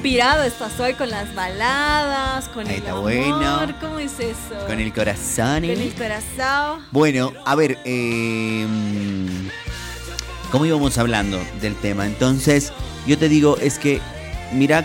inspirado estás hoy con las baladas, con Ahí el está amor. bueno. ¿Cómo es eso? Con el corazón. Con el corazón. Bueno, a ver, ¿cómo íbamos hablando del tema? Entonces, yo te digo, es que, mira,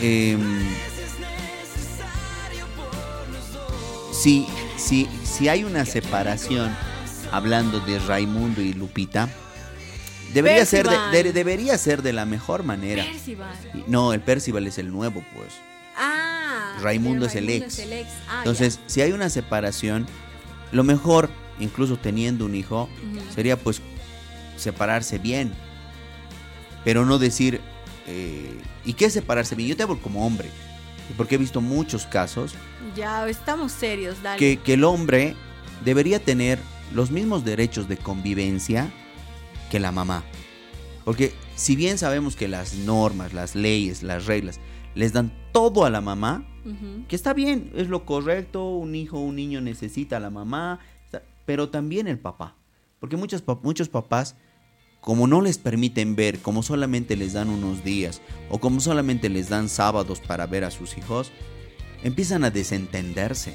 si hay una separación, hablando de Raimundo y Lupita, debería ser de la mejor manera. Percival. No, el Percival es el nuevo, pues. Raimundo es el ex. Entonces, si hay una separación, lo mejor, incluso teniendo un hijo, sería pues separarse bien. Pero no decir, ¿y qué es separarse bien? Yo te hablo como hombre, porque he visto muchos casos. Ya, estamos serios, dale. Que el hombre debería tener los mismos derechos de convivencia que la mamá. Porque si bien sabemos que las normas, las leyes, las reglas les dan todo a la mamá, que está bien, es lo correcto, un hijo, un niño necesita a la mamá, pero también el papá. Porque muchos papás, como no les permiten ver, como solamente les dan unos días o como solamente les dan sábados para ver a sus hijos, empiezan a desentenderse.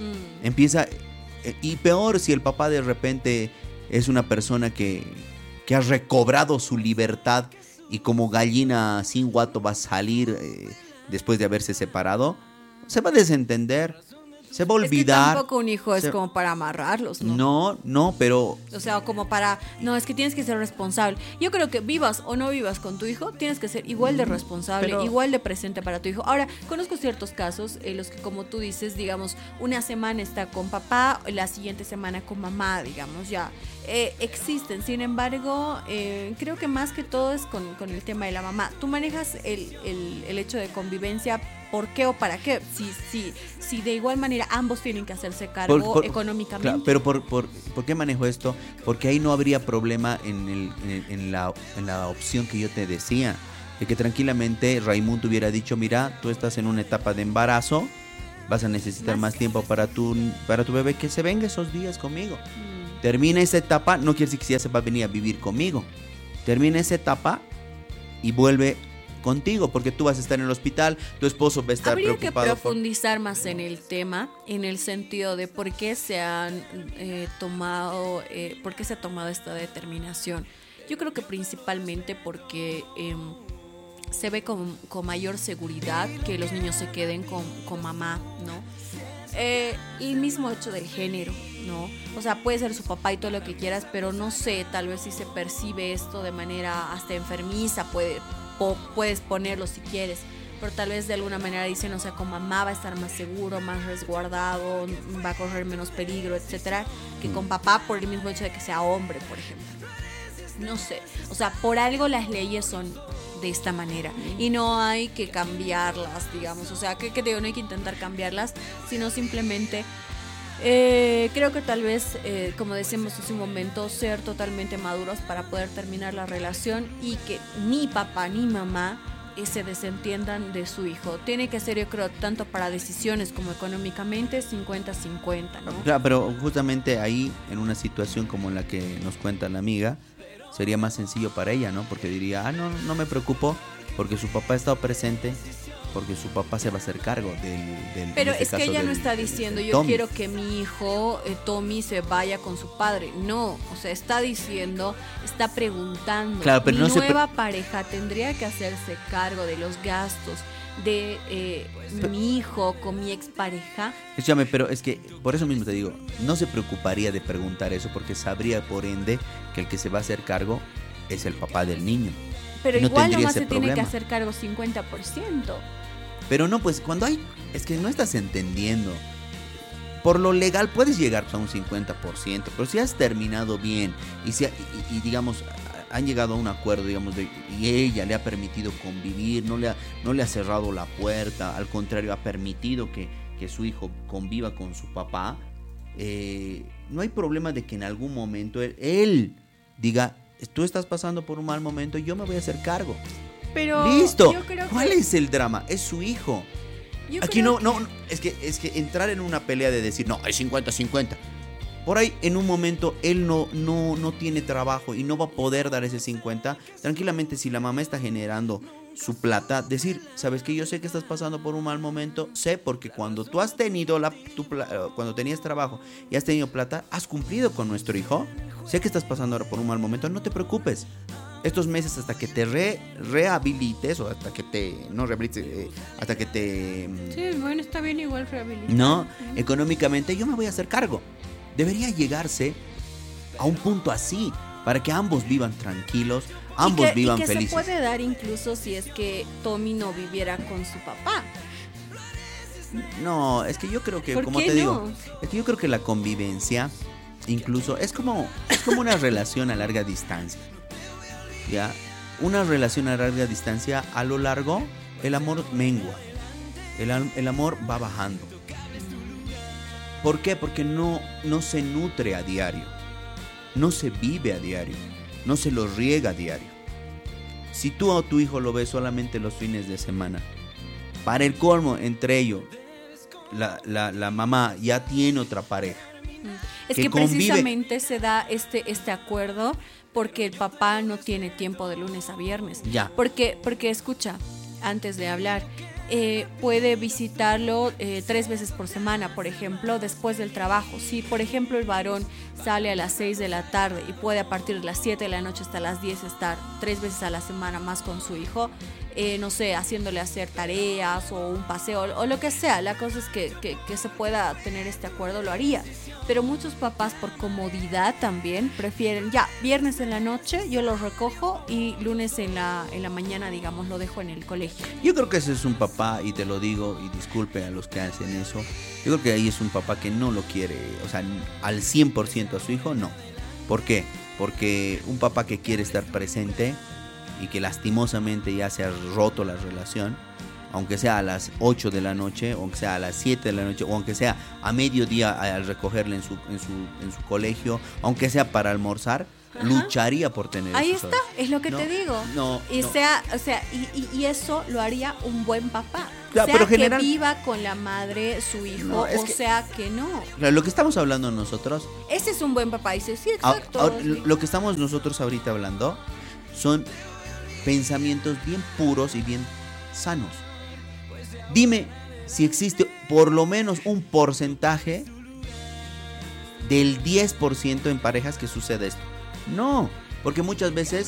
Y peor si el papá de repente es una persona que ha recobrado su libertad y como gallina sin guato va a salir después de haberse separado, se va a desentender, se va a olvidar. Es que tampoco un hijo es como para amarrarlos, ¿no? No, pero... O sea, como para... No, es que tienes que ser responsable. Yo creo que vivas o no vivas con tu hijo, tienes que ser igual de responsable, igual de presente para tu hijo. Ahora, conozco ciertos casos en los que, como tú dices, digamos, una semana está con papá, la siguiente semana con mamá, digamos, ya. Existen, sin embargo, creo que más que todo es con el tema de la mamá. Tú manejas el hecho de convivencia. ¿Por qué o para qué? Si de igual manera ambos tienen que hacerse cargo económicamente. Claro, pero ¿por qué manejo esto? Porque ahí no habría problema en la opción que yo te decía. De que tranquilamente Raimundo hubiera dicho, mira, tú estás en una etapa de embarazo, vas a necesitar más tiempo para tu bebé, que se venga esos días conmigo. Termina esa etapa, no quiere decir que ya se va a venir a vivir conmigo. Termina esa etapa y vuelve contigo, porque tú vas a estar en el hospital, tu esposo va a estar preocupado. Habría que profundizar más en el tema, en el sentido de por qué se ha tomado esta determinación. Yo creo que principalmente porque se ve con mayor seguridad que los niños se queden con mamá, ¿no? El mismo hecho del género, ¿no? O sea, puede ser su papá y todo lo que quieras, pero no sé, tal vez si se percibe esto de manera hasta enfermiza, puedes ponerlo si quieres, pero tal vez de alguna manera dicen, o sea, con mamá va a estar más seguro, más resguardado, va a correr menos peligro, etcétera, que con papá, por el mismo hecho de que sea hombre, por ejemplo. No sé, o sea, por algo las leyes son de esta manera y no hay que cambiarlas, digamos, o sea, que te digo, no hay que intentar cambiarlas, sino simplemente creo que tal vez, como decíamos hace un momento, ser totalmente maduros para poder terminar la relación y que ni papá ni mamá se desentiendan de su hijo. Tiene que ser, yo creo, tanto para decisiones como económicamente, 50-50, ¿no? Claro, pero justamente ahí, en una situación como la que nos cuenta la amiga, sería más sencillo para ella, ¿no? Porque diría, no me preocupo, porque su papá ha estado presente, porque su papá se va a hacer cargo del Pero es que ella no está diciendo, yo quiero que mi hijo, Tommy, se vaya con su padre. No, o sea, está preguntando. Claro, pero mi nueva pareja tendría que hacerse cargo de los gastos de mi hijo con mi expareja. Escúchame, pero es que por eso mismo te digo, no se preocuparía de preguntar eso, porque sabría por ende que el que se va a hacer cargo es el papá del niño. Pero igual nomás se tiene que hacer cargo 50%. Pero no, pues cuando es que no estás entendiendo. Por lo legal puedes llegar a un 50%, pero si has terminado bien y digamos, han llegado a un acuerdo, digamos, y ella le ha permitido convivir, no le ha cerrado la puerta, al contrario, ha permitido que su hijo conviva con su papá, no hay problema de que en algún momento él diga, tú estás pasando por un mal momento, yo me voy a hacer cargo. Pero listo. Yo creo ¿Cuál es el drama? Es su hijo. Aquí no, es que entrar en una pelea de decir, no, es 50-50. Por ahí, en un momento, él no tiene trabajo y no va a poder dar ese 50. Tranquilamente, si la mamá está generando su plata, decir, sabes que yo sé que estás pasando por un mal momento, sé porque cuando tú has tenido cuando tenías trabajo y has tenido plata, has cumplido con nuestro hijo, sé que estás pasando ahora por un mal momento, no te preocupes. Estos meses hasta que te rehabilites o hasta que te no rehabilites, hasta que te Sí, bueno, está bien igual rehabilitar. no, económicamente yo me voy a hacer cargo. Debería llegarse a un punto así para que ambos vivan tranquilos, ambos vivan y que felices. se puede dar incluso si es que Tommy no viviera con su papá. No, es que yo creo que, ¿Por como qué te no? digo, es que yo creo que la convivencia incluso es como una relación a larga distancia. ¿Ya? Una relación a larga distancia, a lo largo, el amor mengua. El amor va bajando. ¿Por qué? Porque no se nutre a diario. No se vive a diario. No se lo riega a diario. Si tú a tu hijo lo ves solamente los fines de semana, para el colmo, entre ellos, la mamá ya tiene otra pareja. Es que que convive. precisamente se da este acuerdo porque el papá no tiene tiempo de lunes a viernes. Ya. Porque escucha, antes de hablar, puede visitarlo 3 veces por semana, por ejemplo, después del trabajo. Si, por ejemplo, el varón sale a las 6 de la tarde y puede a partir de las 7 de la noche hasta las 10 estar 3 veces a la semana más con su hijo, no sé, haciéndole hacer tareas o un paseo o lo que sea. La cosa es que se pueda tener este acuerdo, lo haría. Pero muchos papás, por comodidad también, prefieren ya viernes en la noche yo lo recojo y lunes en la mañana, digamos, lo dejo en el colegio. Yo creo que ese es un papá, y te lo digo, y disculpe a los que hacen eso, yo creo que ahí es un papá que no lo quiere, o sea, al 100% a su hijo, no. ¿Por qué? Porque un papá que quiere estar presente y que lastimosamente ya se ha roto la relación, aunque sea a las 8 de la noche, aunque sea a las 7 de la noche, o aunque sea a mediodía al recogerle en su colegio, aunque sea para almorzar, Ajá. Lucharía por tener Ahí esos está, horas. es lo que No, te digo. no, y no. sea, o sea, y eso lo haría un buen papá. Claro, sea pero general- que viva con la madre, su hijo, No, es o que- sea que no. Lo que estamos hablando nosotros, Ese es un buen papá. Dice, sí, a- exacto. ahora, lo que estamos nosotros ahorita hablando son pensamientos bien puros y bien sanos. Dime si existe por lo menos un porcentaje del 10% en parejas que sucede esto. No, porque muchas veces